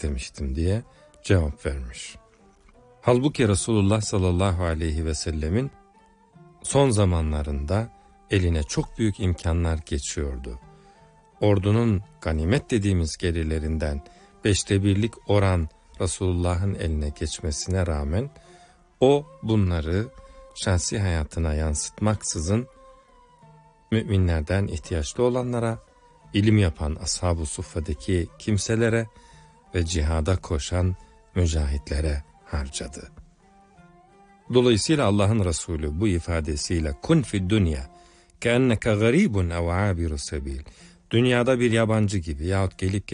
istemiştim diye cevap vermiş. Halbuki Resulullah sallallahu aleyhi ve sellemin son zamanlarında eline çok büyük imkanlar geçiyordu. Ordunun ganimet dediğimiz gelirlerinden 1/5 oran Resulullah'ın eline geçmesine rağmen o bunları şahsi hayatına yansıtmaksızın müminlerden ihtiyaçlı olanlara, ilim yapan ashab-ı suffadaki kimselere ve cihada koşan mücahitlere harcadı. Dolayısıyla Allah'ın Resulü bu ifadesiyle kun fid dünya keenneke garibun ev abiru sebil, dünyada bir yabancı gibi yahut gelip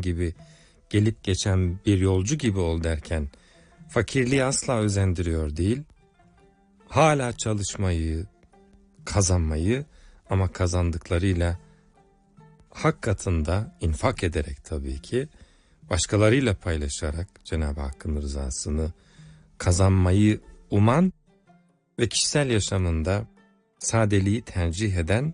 geçen bir yolcu gibi ol derken fakirliği asla özendiriyor değil, hala çalışmayı, kazanmayı ama kazandıklarıyla hak katında infak ederek tabii ki başkalarıyla paylaşarak Cenab-ı Hakk'ın rızasını kazanmayı uman ve kişisel yaşamında sadeliği tercih eden,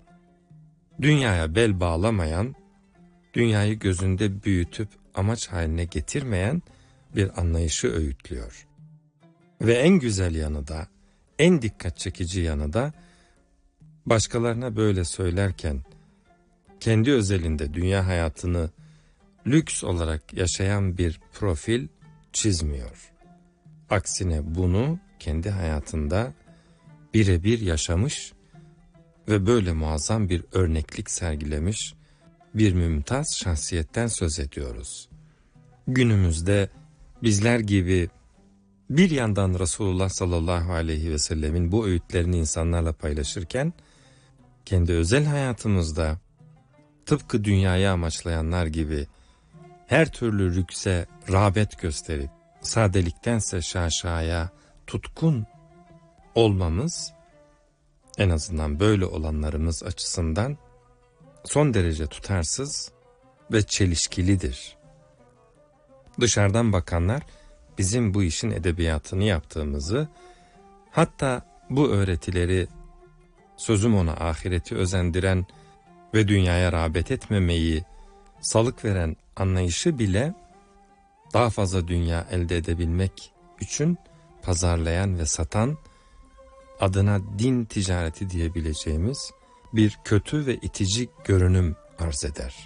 dünyaya bel bağlamayan, dünyayı gözünde büyütüp amaç haline getirmeyen bir anlayışı öğütlüyor. Ve en güzel yanı da, en dikkat çekici yanı da başkalarına böyle söylerken kendi özelinde dünya hayatını lüks olarak yaşayan bir profil çizmiyor. Aksine bunu kendi hayatında birebir yaşamış ve böyle muazzam bir örneklik sergilemiş bir mümtaz şahsiyetten söz ediyoruz. Günümüzde bizler gibi bir yandan Resulullah sallallahu aleyhi ve sellemin bu öğütlerini insanlarla paylaşırken, kendi özel hayatımızda tıpkı dünyayı amaçlayanlar gibi her türlü lükse rağbet gösterip sadeliktense şaşaya tutkun olmamız, en azından böyle olanlarımız açısından son derece tutarsız ve çelişkilidir. Dışarıdan bakanlar bizim bu işin edebiyatını yaptığımızı, hatta bu öğretileri sözüm ona ahireti özendiren ve dünyaya rağbet etmemeyi salık veren anlayışı bile daha fazla dünya elde edebilmek için pazarlayan ve satan, adına din ticareti diyebileceğimiz bir kötü ve itici görünüm arz eder.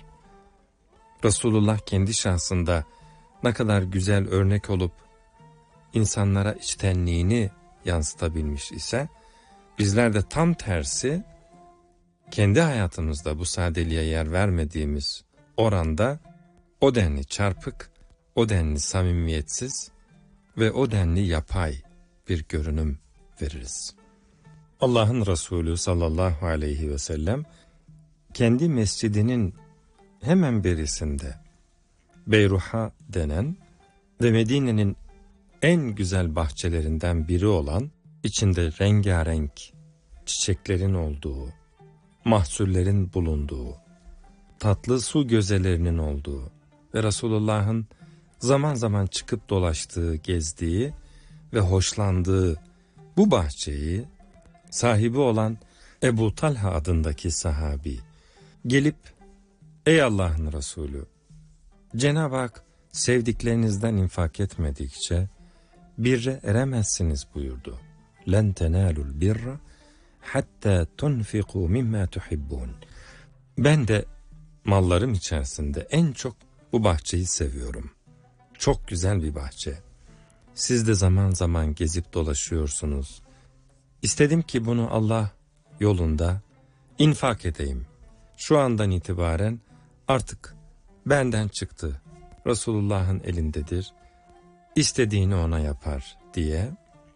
Resulullah kendi şahsında ne kadar güzel örnek olup insanlara içtenliğini yansıtabilmiş ise, bizler de tam tersi kendi hayatımızda bu sadeliğe yer vermediğimiz oranda o denli çarpık, o denli samimiyetsiz ve o denli yapay bir görünüm veririz. Allah'ın Resulü sallallahu aleyhi ve sellem kendi mescidinin hemen berisinde Beyruha denen ve Medine'nin en güzel bahçelerinden biri olan, içinde rengarenk çiçeklerin olduğu, mahsullerin bulunduğu, tatlı su gözelerinin olduğu ve Resulullah'ın zaman zaman çıkıp dolaştığı, gezdiği ve hoşlandığı bu bahçeyi sahibi olan Ebu Talha adındaki sahabi gelip, ey Allah'ın Resulü, Cenab-ı Hak sevdiklerinizden infak etmedikçe birre eremezsiniz buyurdu. Len tenalul birra hatta tunfiqu mimma tuhibbun. Ben de mallarım içerisinde en çok bu bahçeyi seviyorum. Çok güzel bir bahçe. Siz de zaman zaman gezip dolaşıyorsunuz. İstedim ki bunu Allah yolunda infak edeyim. Şu andan itibaren artık benden çıktı. Resulullah'ın elindedir. İstediğini ona yapar diye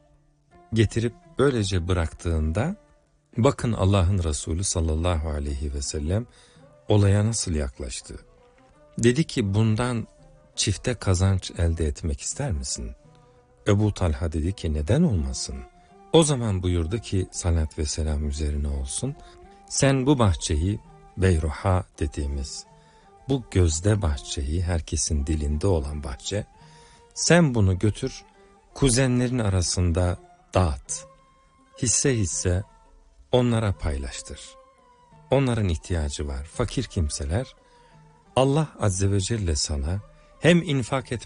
getirip böylece bıraktığında, bakın Allah'ın Resulü sallallahu aleyhi ve sellem olaya nasıl yaklaştı. Dedi ki, bundan çifte kazanç elde etmek ister misin? Ebu Talha dedi ki, neden olmasın? O zaman buyurdu ki, salat ve selam üzerine olsun, sen bu bahçeyi, Beyruha dediğimiz bu gözde bahçeyi, herkesin dilinde olan bahçe, sen bunu götür kuzenlerin arasında dağıt. Hisse hisse onlara paylaştır. Onların ihtiyacı var. Fakir kimseler, Allah Azze ve Celle sana hem infak etme